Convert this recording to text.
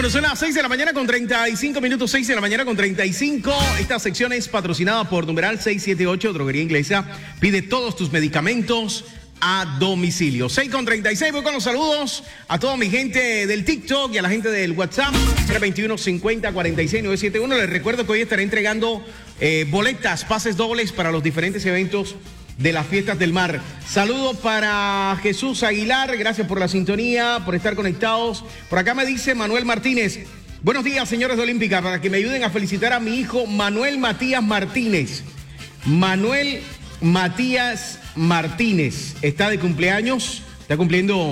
Bueno, son las 6 de la mañana con 35 minutos, 6 de la mañana con 35. Esta sección es patrocinada por numeral 678, Droguería Inglesa. Pide todos tus medicamentos a domicilio. 6 con 36, voy con los saludos a toda mi gente del TikTok y a la gente del WhatsApp, 321 50 46 971. Les recuerdo que hoy estaré entregando boletas, pases dobles para los diferentes eventos de las fiestas del mar. Saludo para Jesús Aguilar, gracias por la sintonía, por estar conectados. Por acá me dice Manuel Martínez: buenos días, señores de Olímpica, para que me ayuden a felicitar a mi hijo Manuel Matías Martínez. Manuel Matías Martínez está de cumpleaños, está cumpliendo